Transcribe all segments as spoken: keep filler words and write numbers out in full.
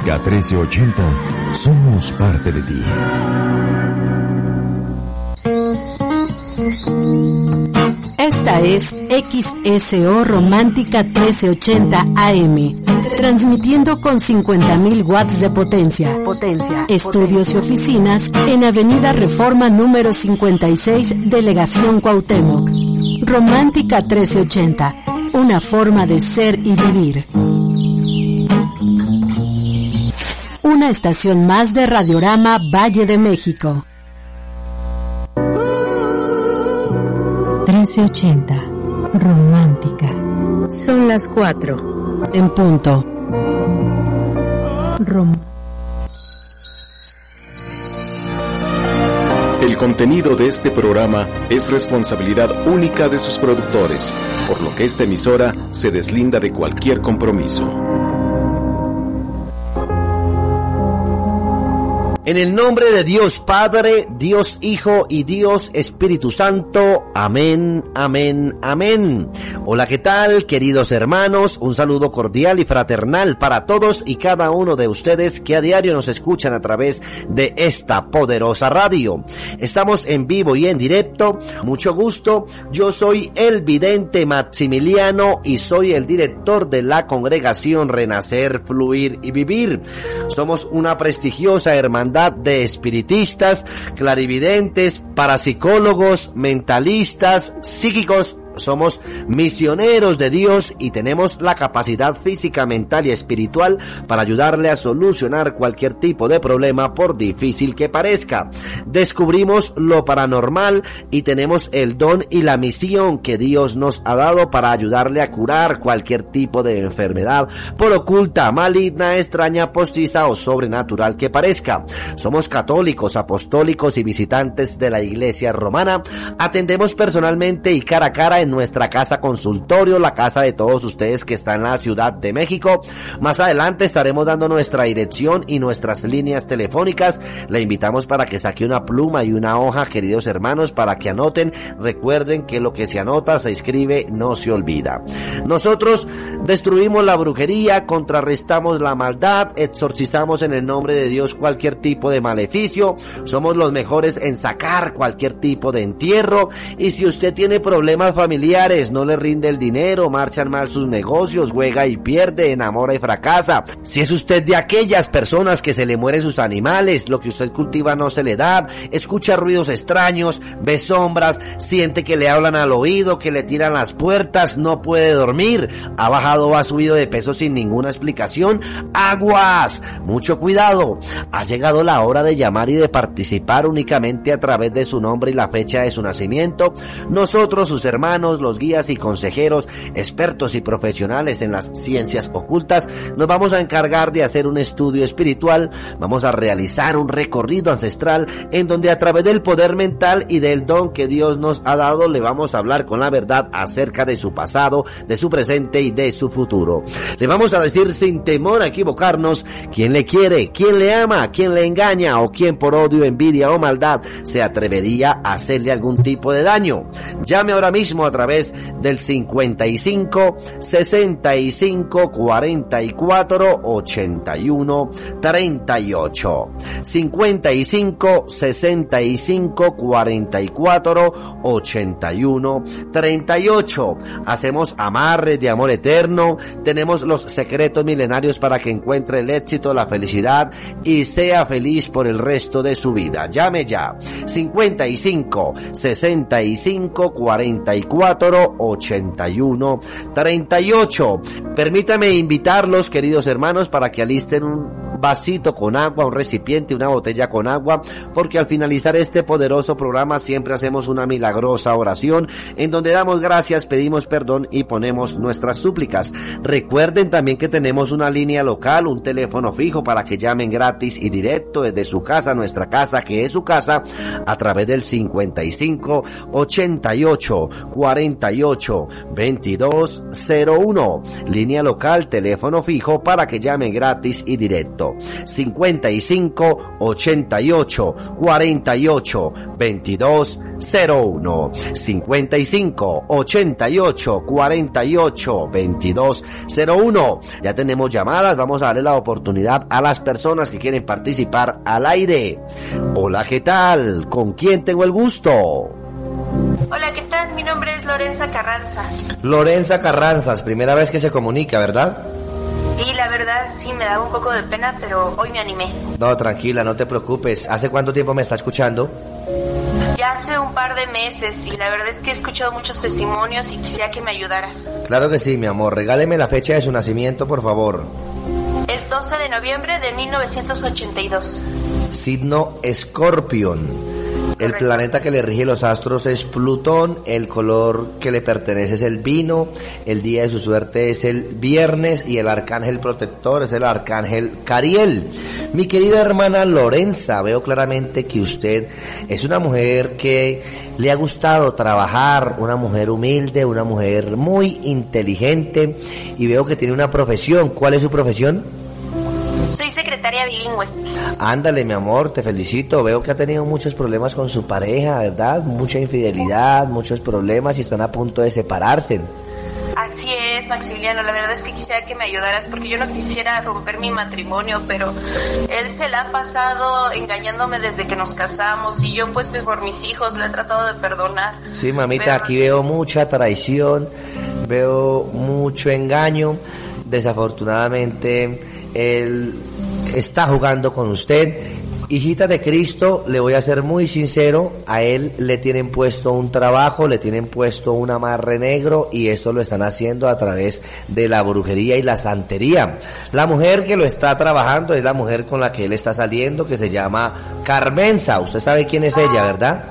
Romántica trece ochenta, somos parte de ti. Esta es X S O Romántica trece ochenta A M, transmitiendo con cincuenta mil watts de potencia. Potencia. Estudios y oficinas en Avenida Reforma número cincuenta y seis, Delegación Cuauhtémoc. Romántica trece ochenta, una forma de ser y vivir. Una estación más de Radiorama Valle de México. trece ochenta, Romántica. Son las cuatro, en punto. Rom. El contenido de este programa es responsabilidad única de sus productores, por lo que esta emisora se deslinda de cualquier compromiso. En el nombre de Dios Padre, Dios Hijo y Dios Espíritu Santo. Amén, amén, amén. Hola, ¿qué tal, queridos hermanos? Un saludo cordial y fraternal para todos y cada uno de ustedes que a diario nos escuchan a través de esta poderosa radio. Estamos en vivo y en directo. Mucho gusto. Yo soy el vidente Maximiliano y soy el director de la congregación Renacer, Fluir y Vivir. Somos una prestigiosa hermandad de espiritistas, clarividentes, parapsicólogos, mentalistas, psíquicos. Somos misioneros de Dios y tenemos la capacidad física, mental y espiritual para ayudarle a solucionar cualquier tipo de problema, por difícil que parezca. Descubrimos lo paranormal y tenemos el don y la misión que Dios nos ha dado para ayudarle a curar cualquier tipo de enfermedad, por oculta, maligna, extraña, postiza o sobrenatural que parezca. Somos católicos, apostólicos y visitantes de la Iglesia Romana. Atendemos personalmente y cara a cara en nuestra casa consultorio, la casa de todos ustedes que está en la Ciudad de México. Más adelante estaremos dando nuestra dirección y nuestras líneas telefónicas. Le invitamos para que saque una pluma y una hoja, queridos hermanos, para que anoten. Recuerden que lo que se anota, se escribe, no se olvida. Nosotros destruimos la brujería, contrarrestamos la maldad, exorcizamos en el nombre de Dios cualquier tipo de maleficio. Somos los mejores en sacar cualquier tipo de entierro. Y si usted tiene problemas familiares, familiares, no le rinde el dinero, marchan mal sus negocios, juega y pierde, enamora y fracasa. Si es usted de aquellas personas que se le mueren sus animales, lo que usted cultiva no se le da, escucha ruidos extraños, ve sombras, siente que le hablan al oído, que le tiran las puertas, no puede dormir, ha bajado o ha subido de peso sin ninguna explicación, aguas, mucho cuidado. Ha llegado la hora de llamar y de participar únicamente a través de su nombre y la fecha de su nacimiento. Nosotros, sus hermanos, los guías y consejeros, expertos y profesionales en las ciencias ocultas, nos vamos a encargar de hacer un estudio espiritual. Vamos a realizar un recorrido ancestral en donde a través del poder mental y del don que Dios nos ha dado le vamos a hablar con la verdad acerca de su pasado, de su presente y de su futuro. Le vamos a decir sin temor a equivocarnos quién le quiere, quién le ama, quién le engaña o quién por odio, envidia o maldad se atrevería a hacerle algún tipo de daño. Llame ahora mismo a través del cincuenta y cinco, sesenta y cinco, cuarenta y cuatro, ochenta y uno, treinta y ocho. cincuenta y cinco, sesenta y cinco, cuarenta y cuatro, ochenta y uno, treinta y ocho. Hacemos amarres de amor eterno, tenemos los secretos milenarios para que encuentre el éxito, la felicidad y sea feliz por el resto de su vida. Llame ya. cincuenta y cinco, sesenta y cinco, cuarenta y cuatro, ochenta y uno, treinta y ocho. Permítame invitarlos, queridos hermanos, para que alisten un vasito con agua, un recipiente, una botella con agua, porque al finalizar este poderoso programa siempre hacemos una milagrosa oración en donde damos gracias, pedimos perdón y ponemos nuestras súplicas. Recuerden también que tenemos una línea local, un teléfono fijo para que llamen gratis y directo desde su casa, nuestra casa que es su casa, a través del cincuenta y cinco, ochenta y ocho, cuarenta y ocho, veintidós cero uno. Línea local, teléfono fijo para que llamen gratis y directo. uno, cincuenta y cinco, ochenta y ocho, cuarenta y ocho, veintidós cero uno, cincuenta y cinco, ochenta y ocho, cuarenta y ocho, veintidós cero uno. Ya tenemos llamadas, vamos a darle la oportunidad a las personas que quieren participar al aire. Hola, ¿qué tal? ¿Con quién tengo el gusto? Hola, ¿qué tal? Mi nombre es Lorenza Carranza. Lorenza Carranzas, primera vez que se comunica, ¿verdad? Sí, la verdad, sí, me daba un poco de pena, pero hoy me animé. No, tranquila, no te preocupes. ¿Hace cuánto tiempo me está escuchando? Ya hace un par de meses, y la verdad es que he escuchado muchos testimonios y quisiera que me ayudaras. Claro que sí, mi amor. Regáleme la fecha de su nacimiento, por favor. Es doce de noviembre de mil novecientos ochenta y dos. Signo Escorpión. El Correcto. planeta que le rige los astros es Plutón, el color que le pertenece es el vino, el día de su suerte es el viernes y el arcángel protector es el arcángel Cariel. Mi querida hermana Lorenza, veo claramente que usted es una mujer que le ha gustado trabajar, una mujer humilde, una mujer muy inteligente y veo que tiene una profesión. ¿Cuál es su profesión? Soy secretaria bilingüe. Ándale, mi amor, te felicito. Veo que ha tenido muchos problemas con su pareja, ¿verdad? Mucha infidelidad, muchos problemas y están a punto de separarse. Así es, Maximiliano, la verdad es que quisiera que me ayudaras porque yo no quisiera romper mi matrimonio, pero él se la ha pasado engañándome desde que nos casamos y yo pues por mis hijos lo he tratado de perdonar. Sí, mamita, pero... aquí veo mucha traición, veo mucho engaño. Desafortunadamente, él está jugando con usted. Hijita de Cristo, le voy a ser muy sincero, a él le tienen puesto un trabajo, le tienen puesto un amarre negro y esto lo están haciendo a través de la brujería y la santería. La mujer que lo está trabajando es la mujer con la que él está saliendo, que se llama Carmenza. Usted sabe quién es ella, ¿verdad?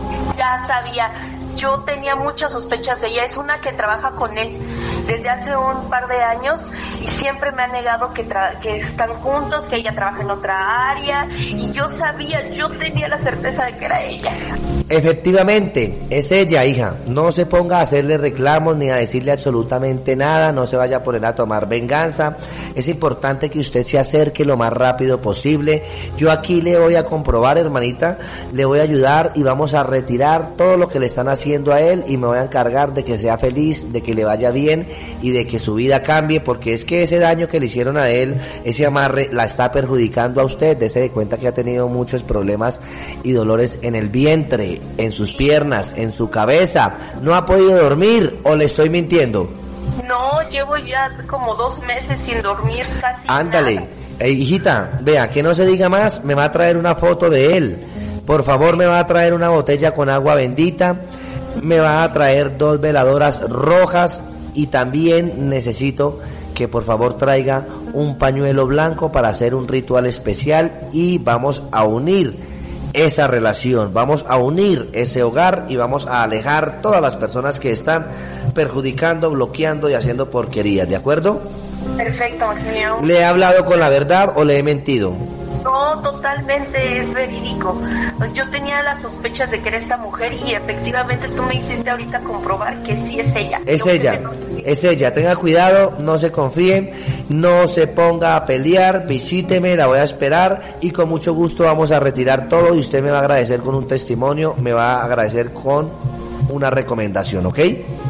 Ya sabía, yo tenía muchas sospechas de ella, es una que trabaja con él desde hace un par de años y siempre me ha negado que, tra- que están juntos, que ella trabaja en otra área y yo sabía, yo tenía la certeza de que era ella. Efectivamente, es ella, hija. No se ponga a hacerle reclamos ni a decirle absolutamente nada, no se vaya a poner a tomar venganza. Es importante que usted se acerque lo más rápido posible. Yo aquí le voy a comprobar, hermanita, le voy a ayudar y vamos a retirar todo lo que le están haciendo a él y me voy a encargar de que sea feliz, de que le vaya bien y de que su vida cambie, porque es que ese daño que le hicieron a él, ese amarre, la está perjudicando a usted. Dese de cuenta que ha tenido muchos problemas y dolores en el vientre, en sus piernas, en su cabeza. ¿No ha podido dormir o le estoy mintiendo? No, llevo ya como dos meses sin dormir casi. Ándale, nada. eh, hijita, vea, que no se diga más, me va a traer una foto de él. Por favor, me va a traer una botella con agua bendita, me va a traer dos veladoras rojas y también necesito que por favor traiga un pañuelo blanco para hacer un ritual especial y vamos a unir esa relación, vamos a unir ese hogar y vamos a alejar todas las personas que están perjudicando, bloqueando y haciendo porquerías, ¿de acuerdo? Perfecto, Maximiliano. ¿Le he hablado con la verdad o le he mentido? No, totalmente es verídico. Yo tenía las sospechas de que era esta mujer y efectivamente tú me hiciste ahorita comprobar que sí es ella. Es Yo ella, que no- es ella. Tenga cuidado, no se confíen, no se ponga a pelear, visíteme, la voy a esperar y con mucho gusto vamos a retirar todo y usted me va a agradecer con un testimonio, me va a agradecer con una recomendación, ¿ok?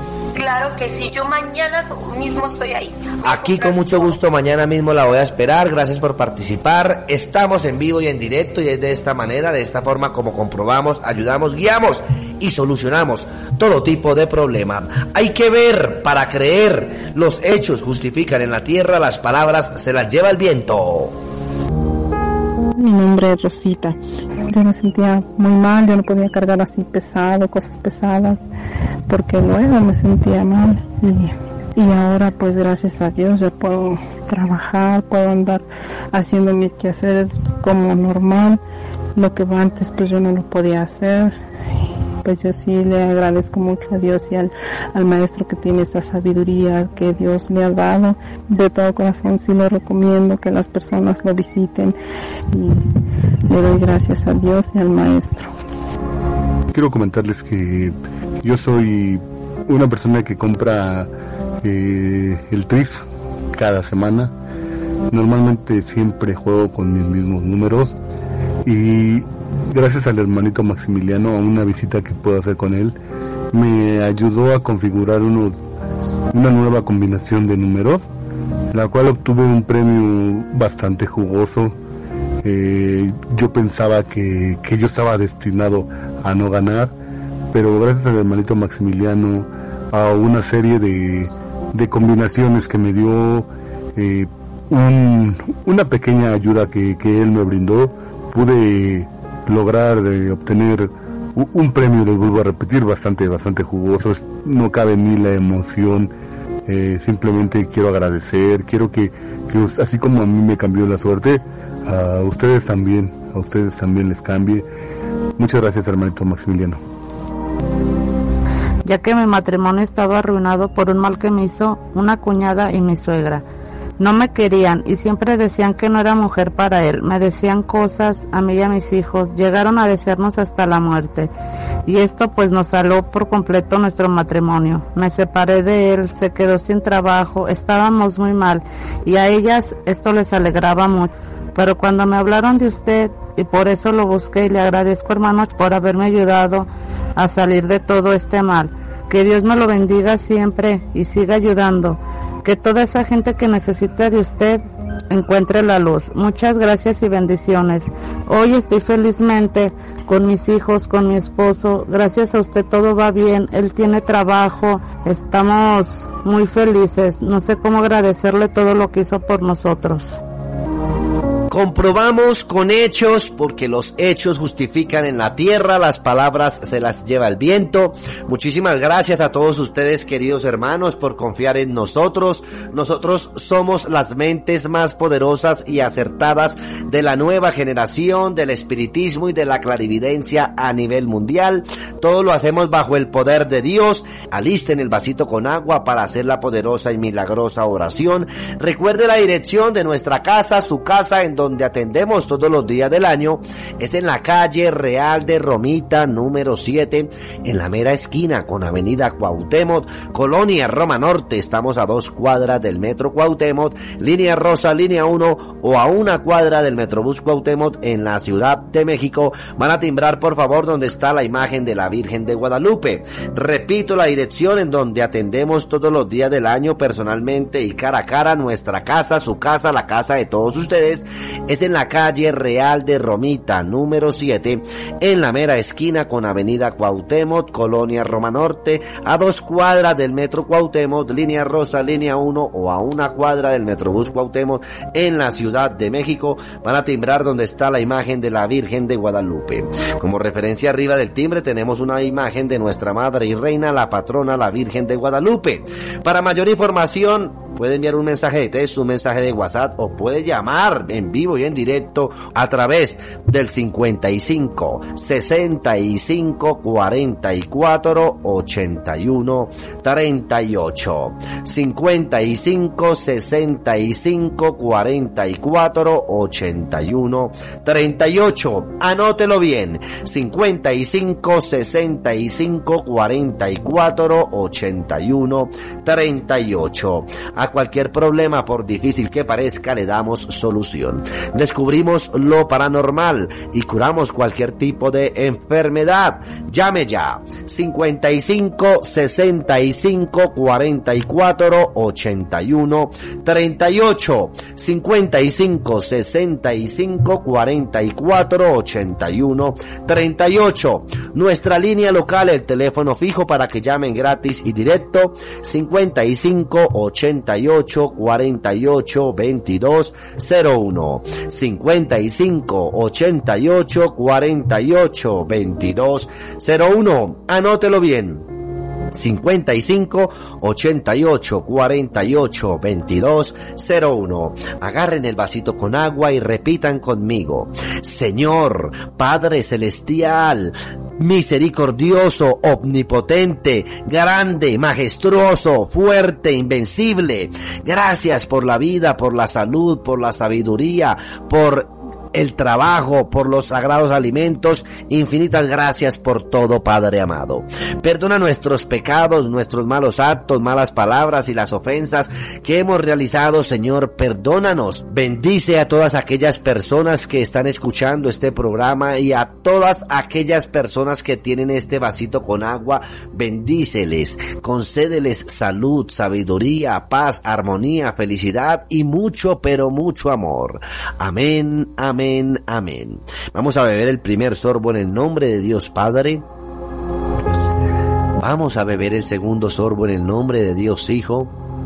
Claro que sí, yo mañana mismo estoy ahí. Voy a Aquí comprar con mucho todo. gusto, mañana mismo la voy a esperar. Gracias por participar. Estamos en vivo y en directo y es de esta manera, de esta forma como comprobamos, ayudamos, guiamos y solucionamos todo tipo de problema. Hay que ver para creer. Los hechos justifican en la tierra, las palabras se las lleva el viento. Mi nombre es Rosita. Yo me sentía muy mal, yo no podía cargar así pesado, cosas pesadas, porque luego me sentía mal. Y, y ahora pues gracias a Dios ya puedo trabajar, puedo andar haciendo mis quehaceres como normal. Lo que antes pues yo no lo podía hacer. Pues yo sí le agradezco mucho a Dios y al, al maestro que tiene esa sabiduría que Dios le ha dado. De todo corazón sí lo recomiendo que las personas lo visiten y le doy gracias a Dios y al maestro. Quiero comentarles que yo soy una persona que compra eh, el tris cada semana Normalmente siempre juego con mis mismos números y gracias al hermanito Maximiliano, a una visita que puedo hacer con él, me ayudó a configurar uno, una nueva combinación de números, la cual obtuve un premio bastante jugoso. Eh, yo pensaba que, que yo estaba destinado a no ganar, pero gracias al hermanito Maximiliano, a una serie de, de combinaciones que me dio, eh, un, una pequeña ayuda que, que él me brindó, pude lograr eh, obtener un, un premio, les vuelvo a repetir, bastante, bastante jugoso. No cabe ni la emoción. Eh, simplemente quiero agradecer, quiero que, que así como a mí me cambió la suerte, a ustedes también, a ustedes también les cambie. Muchas gracias, hermanito Maximiliano. Ya que mi matrimonio estaba arruinado por un mal que me hizo una cuñada y mi suegra. No me querían y siempre decían que no era mujer para él. Me decían cosas a mí y a mis hijos. Llegaron a desearnos hasta la muerte. Y esto pues nos saló por completo nuestro matrimonio. Me separé de él, se quedó sin trabajo, estábamos muy mal. Y a ellas esto les alegraba mucho. Pero cuando me hablaron de usted, y por eso lo busqué y le agradezco, hermano, por haberme ayudado a salir de todo este mal. Que Dios me lo bendiga siempre y siga ayudando. Que toda esa gente que necesita de usted encuentre la luz. Muchas gracias y bendiciones. Hoy estoy felizmente con mis hijos, con mi esposo. Gracias a usted todo va bien. Él tiene trabajo. Estamos muy felices. No sé cómo agradecerle todo lo que hizo por nosotros. Comprobamos con hechos, porque los hechos justifican en la tierra, las palabras se las lleva el viento. Muchísimas gracias a todos ustedes, queridos hermanos, por confiar en nosotros. Nosotros somos las mentes más poderosas y acertadas de la nueva generación del espiritismo y de la clarividencia a nivel mundial. Todo lo hacemos bajo el poder de Dios. Alisten el vasito con agua para hacer la poderosa y milagrosa oración. Recuerde la dirección de nuestra casa, su casa en donde atendemos todos los días del año, es en la calle Real de Romita, número siete, en la mera esquina con avenida Cuauhtémoc, Colonia Roma Norte. Estamos a dos cuadras del metro Cuauhtémoc, línea rosa, línea uno, o a una cuadra del metrobús Cuauhtémoc en la Ciudad de México. Van a timbrar, por favor, donde está la imagen de la Virgen de Guadalupe. Repito la dirección en donde atendemos todos los días del año personalmente y cara a cara. Nuestra casa, su casa, la casa de todos ustedes, es en la calle Real de Romita, número siete, en la mera esquina con avenida Cuauhtémoc, Colonia Roma Norte, a dos cuadras del metro Cuauhtémoc, línea rosa, línea uno, o a una cuadra del metrobús Cuauhtémoc en la Ciudad de México. Van a timbrar donde está la imagen de la Virgen de Guadalupe. Como referencia arriba del timbre tenemos una imagen de nuestra Madre y Reina, la patrona, la Virgen de Guadalupe. Para mayor información puede enviar un mensaje de texto, un mensaje de WhatsApp, o puede llamar en vivo y en directo a través del cincuenta y cinco, sesenta y cinco, cuarenta y cuatro, ochenta y uno, treinta y ocho. cincuenta y cinco, sesenta y cinco, cuarenta y cuatro, ochenta y uno, treinta y ocho. Anótelo bien. cincuenta y cinco, sesenta y cinco, cuarenta y cuatro, ochenta y uno, treinta y ocho. A cualquier problema, por difícil que parezca, le damos solución. Descubrimos lo paranormal y curamos cualquier tipo de enfermedad. Llame ya. cincuenta y cinco, sesenta y cinco, cuarenta y cuatro, ochenta y uno, treinta y ocho. cincuenta y cinco, sesenta y cinco, cuarenta y cuatro, ochenta y uno, treinta y ocho. Nuestra línea local, el teléfono fijo para que llamen gratis y directo, cincuenta y cinco, ochenta y ocho, cuarenta y ocho, veintidós, cero uno. cincuenta y cinco, ochenta y ocho, cuarenta y ocho, veintidós, cero uno. Anótelo bien. cincuenta y cinco, ochenta y ocho, cuarenta y ocho, veintidós, cero uno. Agarren el vasito con agua y repitan conmigo: Señor, Padre Celestial, misericordioso, omnipotente, grande, majestuoso, fuerte, invencible, gracias por la vida, por la salud, por la sabiduría, por el trabajo, por los sagrados alimentos. Infinitas gracias por todo, Padre amado. Perdona nuestros pecados, nuestros malos actos, malas palabras y las ofensas que hemos realizado, Señor. Perdónanos. Bendice a todas aquellas personas que están escuchando este programa y a todas aquellas personas que tienen este vasito con agua. Bendíceles, concédeles salud, sabiduría, paz, armonía, felicidad y mucho, pero mucho amor. Amén, amén, amén. Vamos a beber el primer sorbo en el nombre de Dios Padre. Vamos a beber el segundo sorbo en el nombre de Dios Hijo.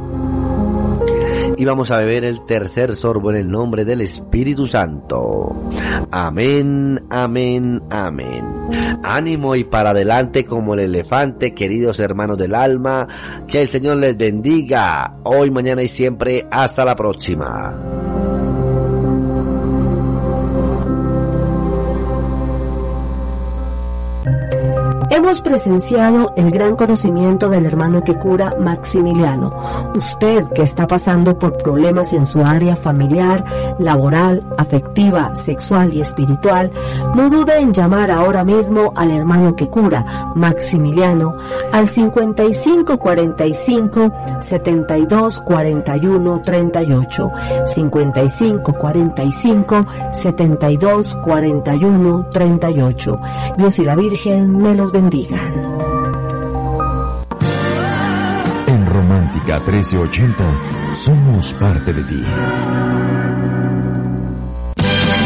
Y vamos a beber el tercer sorbo en el nombre del Espíritu Santo. Amén, amén, amén. Ánimo y para adelante como el elefante, queridos hermanos del alma. Que el Señor les bendiga hoy, mañana y siempre. Hasta la próxima. Hemos presenciado el gran conocimiento del hermano que cura, Maximiliano. Usted que está pasando por problemas en su área familiar, laboral, afectiva, sexual y espiritual, no dude en llamar ahora mismo al hermano que cura, Maximiliano, al cincuenta y cinco cuarenta y cinco, setenta y dos cuarenta y uno treinta y ocho, cincuenta y cinco cuarenta y cinco, setenta y dos cuarenta y uno treinta y ocho. Dios y la Virgen me los bendiga. En Romántica trece ochenta somos parte de ti.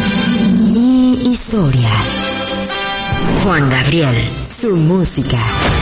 Mi historia. Juan Gabriel, su música.